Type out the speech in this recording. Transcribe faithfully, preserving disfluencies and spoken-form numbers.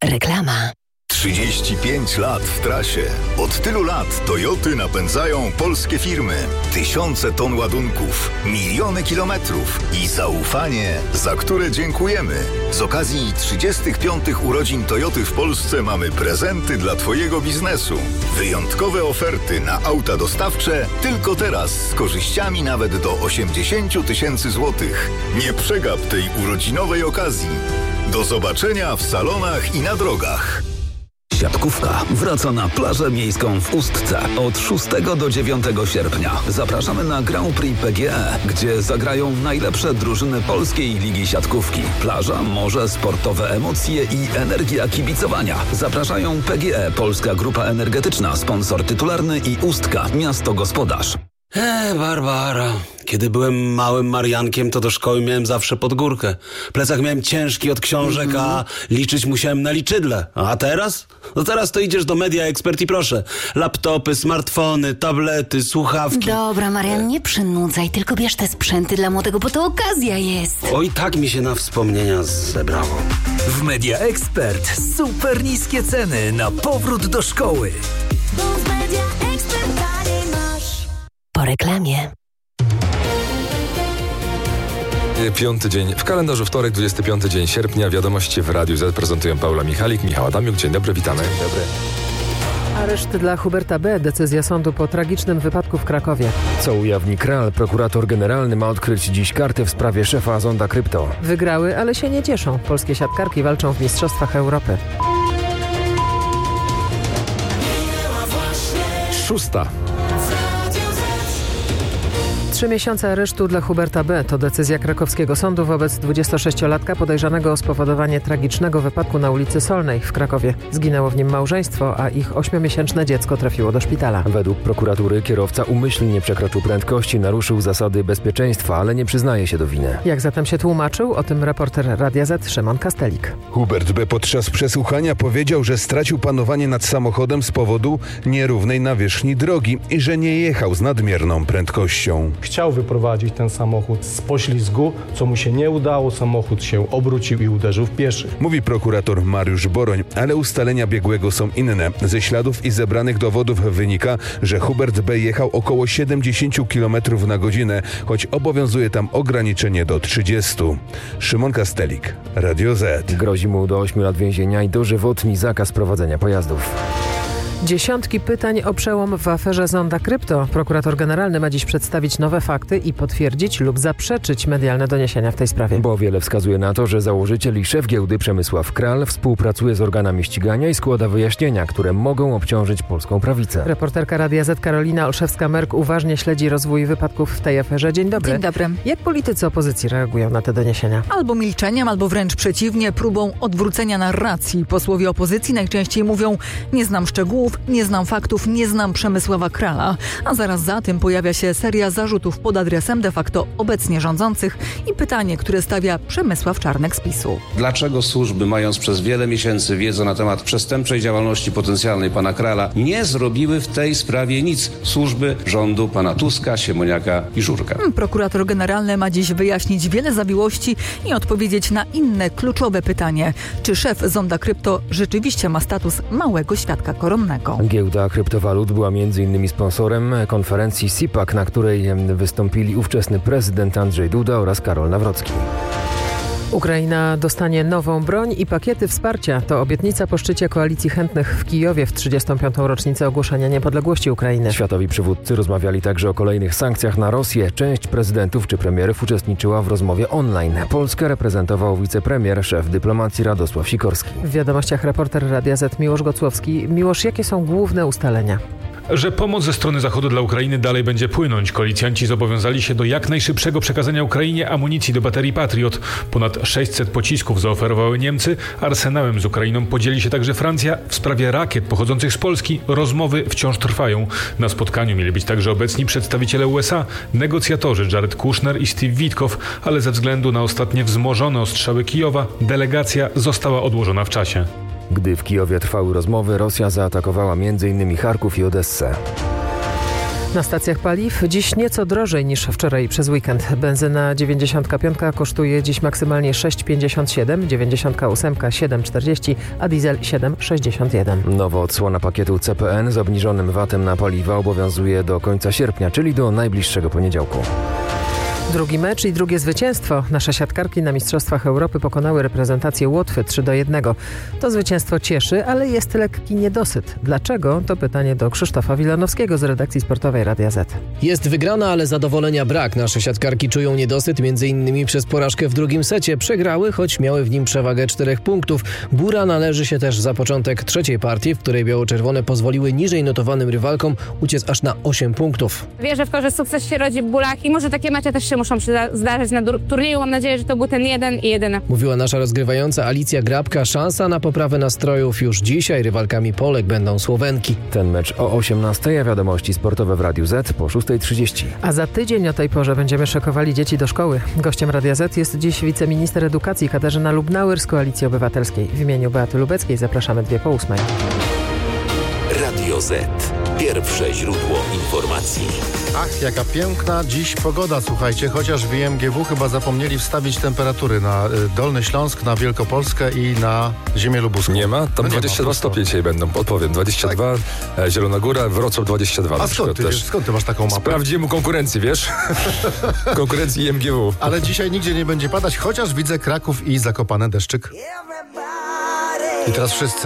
Reklama. trzydzieści pięć lat w trasie. Od tylu lat Toyoty napędzają polskie firmy. Tysiące ton ładunków, miliony kilometrów i zaufanie, za które dziękujemy. Z okazji trzydziestych piątych urodzin Toyoty w Polsce mamy prezenty dla Twojego biznesu. Wyjątkowe oferty na auta dostawcze tylko teraz z korzyściami nawet do osiemdziesiąt tysięcy złotych. Nie przegap tej urodzinowej okazji. Do zobaczenia w salonach i na drogach. Siatkówka wraca na plażę miejską w Ustce od szóstego do dziewiątego sierpnia. Zapraszamy na Grand Prix P G E, gdzie zagrają najlepsze drużyny polskiej ligi siatkówki. Plaża, morze, sportowe emocje i energia kibicowania. Zapraszają P G E, Polska Grupa Energetyczna, sponsor tytularny i Ustka, miasto gospodarz. Eee, Barbara, kiedy byłem małym Mariankiem, to do szkoły miałem zawsze pod górkę. Plecak miałem ciężki od książek, mm-hmm. a liczyć musiałem na liczydle. A teraz? No teraz to idziesz do Media Expert i proszę. Laptopy, smartfony, tablety, słuchawki. Dobra, Marian, nie przynudzaj, tylko bierz te sprzęty dla młodego, bo to okazja jest. Oj, tak mi się na wspomnienia zebrało. W Media Expert super niskie ceny na powrót do szkoły. Bo w Media Expert taniej masz. Po reklamie. Piąty dzień w kalendarzu, wtorek, dwudziesty piąty dzień sierpnia. Wiadomości w Radiu Z prezentują Paula Michalik, Michał Adamiuk. Dzień dobry, witamy. Dzień dobry. Areszt dla Huberta B. Decyzja sądu po tragicznym wypadku w Krakowie. Co ujawni Kral? Prokurator generalny ma odkryć dziś karty w sprawie szefa Zonda Krypto. Wygrały, ale się nie cieszą. Polskie siatkarki walczą w Mistrzostwach Europy. Szósta. Trzy miesiące aresztu dla Huberta B. To decyzja krakowskiego sądu wobec dwudziestosześciolatka podejrzanego o spowodowanie tragicznego wypadku na ulicy Solnej w Krakowie. Zginęło w nim małżeństwo, a ich ośmiomiesięczne dziecko trafiło do szpitala. Według prokuratury kierowca umyślnie przekroczył prędkości, naruszył zasady bezpieczeństwa, ale nie przyznaje się do winy. Jak zatem się tłumaczył? O tym reporter Radia Z Szymon Kastelik. Hubert B. podczas przesłuchania powiedział, że stracił panowanie nad samochodem z powodu nierównej nawierzchni drogi i że nie jechał z nadmierną prędkością. Chciał wyprowadzić ten samochód z poślizgu, co mu się nie udało. Samochód się obrócił i uderzył w pieszych. Mówi prokurator Mariusz Boroń, ale ustalenia biegłego są inne. Ze śladów i zebranych dowodów wynika, że Hubert B. jechał około siedemdziesiąt kilometrów na godzinę, choć obowiązuje tam ograniczenie do trzydziestu. Szymon Kastelik, Radio Z. Grozi mu do ośmiu lat więzienia i dożywotni zakaz prowadzenia pojazdów. Dziesiątki pytań o przełom w aferze Zonda Krypto. Prokurator generalny ma dziś przedstawić nowe fakty i potwierdzić lub zaprzeczyć medialne doniesienia w tej sprawie. Bo wiele wskazuje na to, że założyciel i szef giełdy Przemysław Kral współpracuje z organami ścigania i składa wyjaśnienia, które mogą obciążyć polską prawicę. Reporterka Radia Z Karolina Olszewska-Merk uważnie śledzi rozwój wypadków w tej aferze. Dzień dobry. Dzień dobry. Jak politycy opozycji reagują na te doniesienia? Albo milczeniem, albo wręcz przeciwnie, próbą odwrócenia narracji. Posłowie opozycji najczęściej mówią: nie znam szczegółów, nie znam faktów, nie znam Przemysława Krala. A zaraz za tym pojawia się seria zarzutów pod adresem de facto obecnie rządzących i pytanie, które stawia Przemysław Czarnek z PiSu. Dlaczego służby, mając przez wiele miesięcy wiedzę na temat przestępczej działalności potencjalnej pana Krala, nie zrobiły w tej sprawie nic? Służby rządu pana Tuska, Siemoniaka i Żurka. Prokurator generalny ma dziś wyjaśnić wiele zawiłości i odpowiedzieć na inne kluczowe pytanie. Czy szef Zonda Krypto rzeczywiście ma status małego świadka koronnego? Giełda kryptowalut była między innymi sponsorem konferencji SIPAC, na której wystąpili ówczesny prezydent Andrzej Duda oraz Karol Nawrocki. Ukraina dostanie nową broń i pakiety wsparcia. To obietnica po szczycie Koalicji Chętnych w Kijowie w trzydziestą piątą rocznicę ogłoszenia niepodległości Ukrainy. Światowi przywódcy rozmawiali także o kolejnych sankcjach na Rosję. Część prezydentów czy premierów uczestniczyła w rozmowie online. Polskę reprezentował wicepremier, szef dyplomacji Radosław Sikorski. W wiadomościach reporter Radia Z Miłosz Gocłowski. Miłosz, jakie są główne ustalenia? Że pomoc ze strony Zachodu dla Ukrainy dalej będzie płynąć. Koalicjanci zobowiązali się do jak najszybszego przekazania Ukrainie amunicji do baterii Patriot. Ponad sześćset pocisków zaoferowały Niemcy. Arsenałem z Ukrainą podzieli się także Francja. W sprawie rakiet pochodzących z Polski rozmowy wciąż trwają. Na spotkaniu mieli być także obecni przedstawiciele U S A, negocjatorzy Jared Kushner i Steve Witkow, ale ze względu na ostatnie wzmożone ostrzały Kijowa delegacja została odłożona w czasie. Gdy w Kijowie trwały rozmowy, Rosja zaatakowała między innymi Charków i Odessę. Na stacjach paliw dziś nieco drożej niż wczoraj przez weekend. Benzyna dziewięćdziesiąt pięć kosztuje dziś maksymalnie sześć pięćdziesiąt siedem, dziewięćdziesiąt osiem siedem czterdzieści, a diesel siedem sześćdziesiąt jeden. Nowa odsłona pakietu C P N z obniżonym V A T-em na paliwa obowiązuje do końca sierpnia, czyli do najbliższego poniedziałku. Drugi mecz i drugie zwycięstwo. Nasze siatkarki na Mistrzostwach Europy pokonały reprezentację Łotwy trzy do jednego. To zwycięstwo cieszy, ale jest lekki niedosyt. Dlaczego? To pytanie do Krzysztofa Wilanowskiego z redakcji sportowej Radia Z. Jest wygrana, ale zadowolenia brak. Nasze siatkarki czują niedosyt między innymi przez porażkę w drugim secie. Przegrały, choć miały w nim przewagę czterech punktów. Bura należy się też za początek trzeciej partii, w której biało-czerwone pozwoliły niżej notowanym rywalkom uciec aż na osiem punktów. Wierzę w to, że sukces się rodzi w bólach i może takie mecze też się muszą zdarzyć na turnieju. Mam nadzieję, że to był ten jeden i jedyny. Mówiła nasza rozgrywająca Alicja Grabka. Szansa na poprawę nastrojów już dzisiaj. Rywalkami Polek będą Słowenki. Ten mecz o osiemnastej, a wiadomości sportowe w Radiu Z po szóstej trzydzieści. A za tydzień o tej porze będziemy szykowali dzieci do szkoły. Gościem Radia Z jest dziś wiceminister edukacji Katarzyna Lubnauer z Koalicji Obywatelskiej. W imieniu Beaty Lubeckiej zapraszamy dwie po ósmej. Radio Z. Pierwsze źródło informacji. Ach, jaka piękna dziś pogoda, słuchajcie, chociaż w I M G W chyba zapomnieli wstawić temperatury na Dolny Śląsk, na Wielkopolskę i na ziemię lubuską. Nie ma? Tam no dwadzieścia dwa ma, stopnie dzisiaj będą, odpowiem. dwadzieścia dwa, tak. Zielona Góra, Wrocław dwadzieścia dwa. A skąd ty, wiesz, skąd ty masz taką mapę? Sprawdziłem u konkurencji, wiesz? Konkurencji I M G W. Ale dzisiaj nigdzie nie będzie padać, chociaż widzę Kraków i Zakopane deszczyk. I teraz wszyscy.